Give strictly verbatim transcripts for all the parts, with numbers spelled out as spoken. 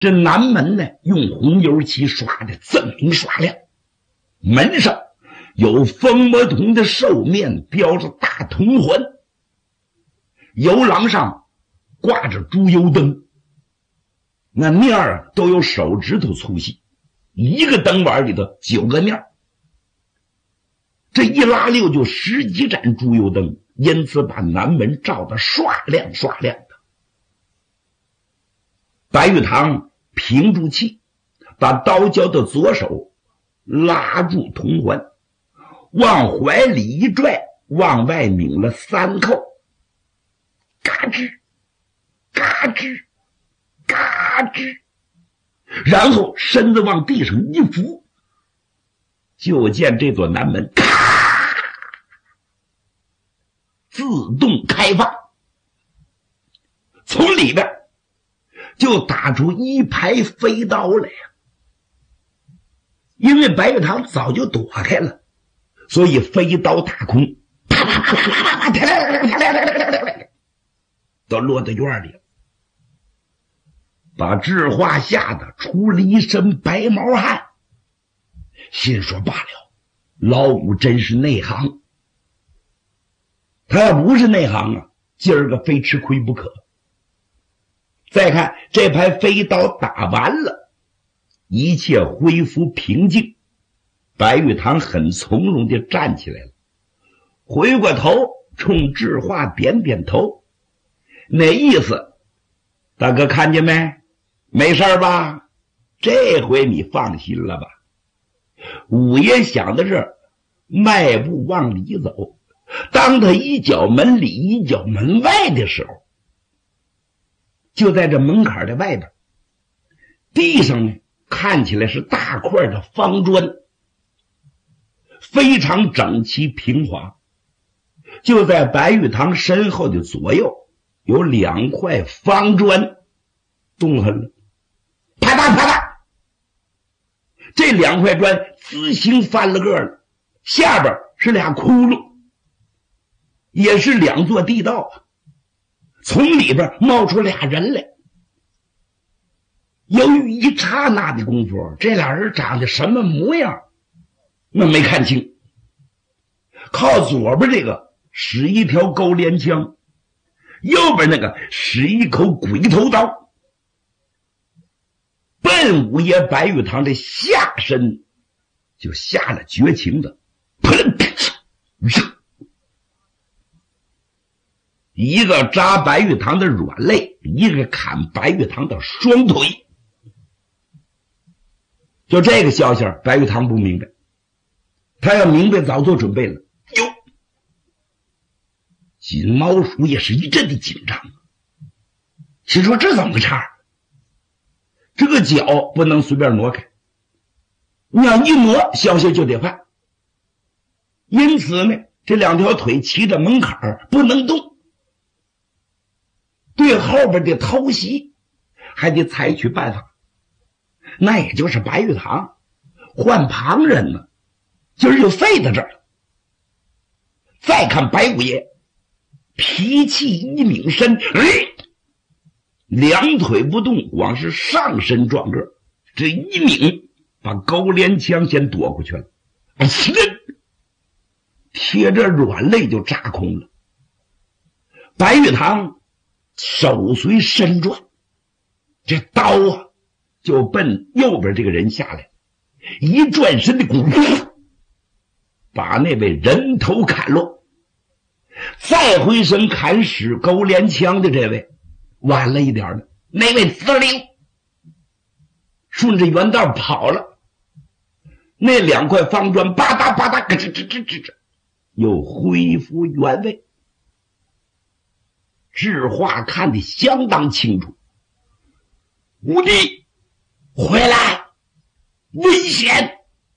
这南门呢，用红油漆刷的锃明刷亮，门上有风魔铜的兽面，标着大铜环，游廊上挂着猪油灯，那面儿都有手指头粗细，一个灯碗里头九个面，这一拉溜就十几盏猪油灯，因此把南门照得刷亮刷亮的。白玉堂平住气，把刀交的左手拉住铜环，往怀里一拽，往外拧了三扣，嘎吱嘎吱嘎吱，然后身子往地上一伏，就见这座南门咔自动开放，从里边就打出一排飞刀来呀！因为白玉堂早就躲开了，所以飞刀打空，啪啪啪啪啪啪，都落到院里了，把智化吓得出了一身白毛汗，心说罢了，老五真是内行，他要不是内行啊，今儿个非吃亏不可。再看这排飞刀打完了，一切恢复平静，白玉堂很从容地站起来了，回过头冲智化点点头，那意思，大哥看见没？没事吧？这回你放心了吧？五爷想的是迈步往里走，当他一脚门里一脚门外的时候，就在这门槛的外边，地上呢看起来是大块的方砖，非常整齐平滑。就在白玉堂身后的左右有两块方砖动弹了，啪嗒啪嗒，这两块砖自行翻了个了，下边是俩窟窿，也是两座地道啊，从里边冒出俩人来。由于一刹那的功夫，这俩人长得什么模样那没看清。靠左边这个使一条钩镰枪，右边那个使一口鬼头刀，奔五爷白玉堂的下身就下了绝情的砰砰，一个扎白玉堂的软肋，一个砍白玉堂的双腿。就这个消息白玉堂不明白，他要明白早做准备了。哟，金毛鼠也是一阵的紧张，心说这怎么个茬？这个脚不能随便挪开，你要一挪消息就得坏，因此呢这两条腿骑着门槛不能动，对后边的偷袭还得采取办法，那也就是白玉堂换旁人呢，今儿就废在这儿了。再看白五爷脾气一拧身，哎，两腿不动，往是上身撞个，这一拧把钩镰枪先躲过去了，贴着软肋就扎空了。白玉堂手随身转，这刀啊就奔右边这个人下来，一转身的功夫把那位人头砍落，再回身砍使钩镰枪的这位晚了一点了，那位滋溜顺着原道跑了，那两块方砖吧嗒吧嗒咯吱吱吱吱吱又恢复原位。智化看得相当清楚，五弟回来，危险！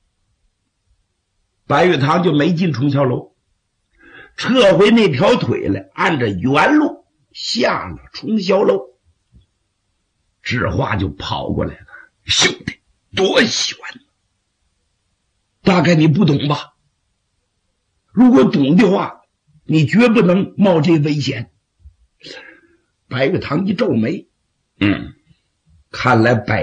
白玉堂就没进冲霄楼，撤回那条腿来，按着原路下了冲霄楼。智化就跑过来了，兄弟多悬，大概你不懂吧？如果懂的话，你绝不能冒这危险。白玉堂一皱眉，嗯， 看来百